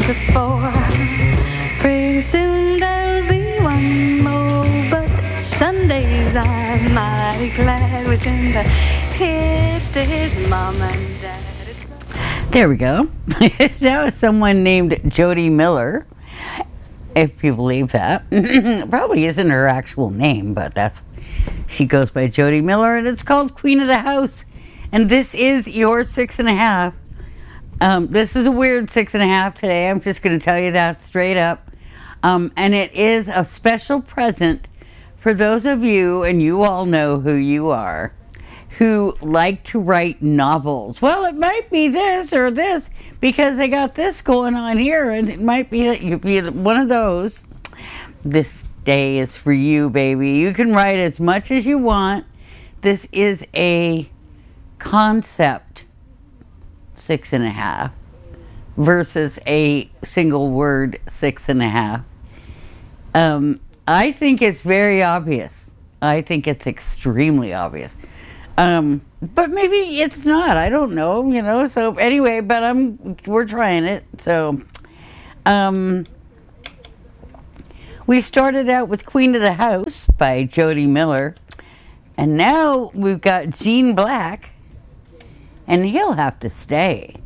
before. Pretty soon there'll be one more, but Sundays I'm mighty glad was in the kids to his mom and dad. There we go. That was someone named Jody Miller, if you believe that. Probably isn't her actual name, but she goes by Jody Miller, and it's called Queen of the House. And this is your 6.5. This is a weird 6.5 today. I'm just going to tell you that straight up. And it is a special present for those of you, and you all know who you are, who like to write novels. Well, it might be this or this because they got this going on here, and it might be that you be one of those. This day is for you, baby. You can write as much as you want. This is a concept 6.5 versus a single word 6.5. I think it's very obvious. I think it's extremely obvious. But maybe it's not. I don't know, So anyway, but we're trying it. So, we started out with Queen of the House by Jody Miller, and now we've got Gene Black, and he'll have to stay.